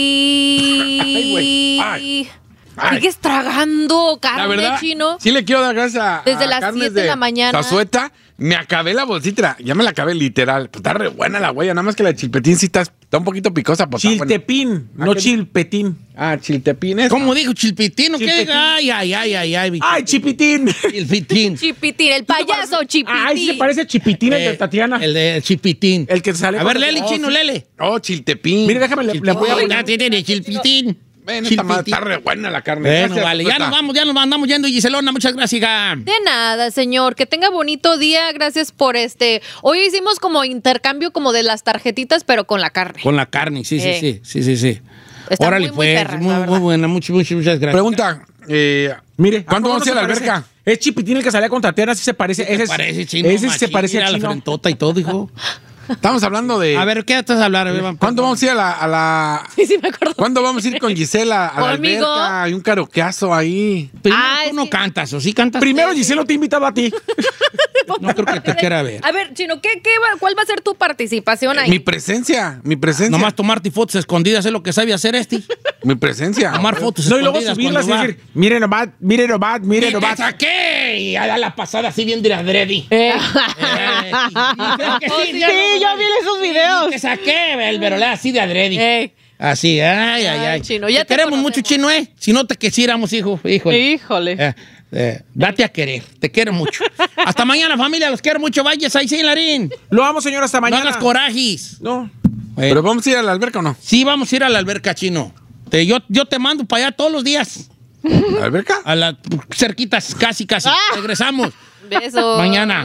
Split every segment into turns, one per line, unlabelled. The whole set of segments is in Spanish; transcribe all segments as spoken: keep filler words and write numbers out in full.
Ay, güey. Ay. Ay.
Sigues tragando carne,
la verdad,
Chino.
Sí le quiero dar gracias a,
Desde
a
las
carnes
siete de la mañana.
Zazueta. Me acabé la bolsita, ya me la acabé literal. Pues está re buena la huella, nada más que la de chilpetín sí está, está un poquito picosa. Pues,
chiltepín,
bueno.
no
¿Ah,
chilpetín.
Ah, chiltepín es.
¿Cómo dijo chilpitín? ¿Qué?
Chilpetín.
Ay, ay, ay, ay, ay.
Ay, chipitín.
Chilpitín.
Chipitín, el payaso Chipitín.
Ay, se parece a Chipitín, el
Eh,
de Tatiana.
El de Chipitín.
El que sale
A
con-
ver, Lele,
Oh,
Chino,
sí.
Lele.
Oh, chiltepín.
Mire, déjame, le, le voy a
Ay,
poner.
ya tiene Chilpitín.
Bueno, está, más, está re buena la carne.
Bueno,
Gracias,
vale, ya
Zazueta.
nos vamos, ya nos andamos yendo, Giselona, muchas gracias.
De nada, señor. Que tenga bonito día. Gracias por este. Hoy hicimos como intercambio como de las tarjetitas, pero con la carne.
Con la carne, sí,
Eh.
sí, sí, sí, sí, sí.
Están
Órale,
muy, muy
pues,
perras,
muy,
la
muy
verdad.
buena, muchas, muchas, muchas gracias.
Pregunta, eh,
Mire,
¿cuándo
¿a
vamos a ir
poco
a la
no se
alberca?
parece? Es Chipitín el que salía con Tatiana, sí se parece.
¿Qué
Ese
te
es-
parece, Chino?
Ese sí se
Machín,
parece
mira
a
la
Chino.
frentota y todo, hijo.
Estamos hablando de.
A ver, ¿qué estás a hablar? A ver, vamos.
¿Cuándo vamos a ir a la. A la
Sí, sí, me acuerdo.
¿Cuándo vamos a ir con Gisela a la
¿Conmigo?
alberca? Hay un karaokeazo ahí.
Primero
Ah,
tú no
sí.
cantas, ¿o sí cantas?
Primero Giselo te invitaba a ti.
No creo que te quiera ver.
A ver, Chino, ¿qué, qué va- ¿cuál va a ser tu participación ahí?
Mi presencia, mi presencia.
Nomás tomarte fotos escondidas es lo que sabe hacer este.
Mi presencia.
Tomar fotos
No, y luego
escondidas
subirlas y
cuando va.
decir, mire nomás, mire nomás, mire
¡Y te
nomás.
saqué! Y a la pasada así bien de adredi.
Eh.
Eh, y- y creo que sí, ya
Sí,
no-
yo vi esos videos.
Y te saqué, el verolea así de adredi.
Ey.
Así, ay, ay,
Ay,
ay.
Chino, ya
te
te
queremos
conocemos.
mucho, Chino, ¿eh? Si no te quisiéramos, hijo, híjole.
Híjole.
Eh, eh, date a querer, te quiero mucho. Hasta mañana, familia, los quiero mucho. Vayas ahí, sí, Larín.
Lo vamos, señor, hasta
No
mañana.
hagas corajes.
No.
Bueno,
¿Pero vamos a ir a la alberca o no?
sí, vamos a ir a la alberca, Chino. Te- yo, yo te mando para allá todos los días.
¿A la alberca?
A las cerquitas, casi, casi.
Ah.
Regresamos
Besos.
mañana.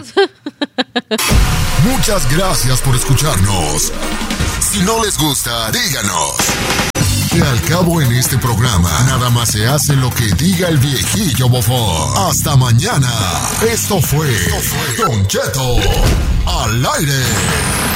Muchas gracias por escucharnos. Si no les gusta, díganos. Que al cabo en este programa, nada más se hace lo que diga el viejillo bofón. Hasta mañana. Esto fue Don Cheto al aire.